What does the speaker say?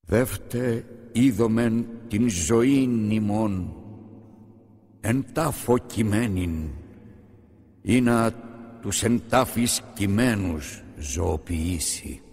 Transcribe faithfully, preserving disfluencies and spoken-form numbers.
Δεύτε είδομεν την ζωήν ημών εν τάφο κειμένην, ή να τους εν τάφης κειμένους ζωοποιήσει.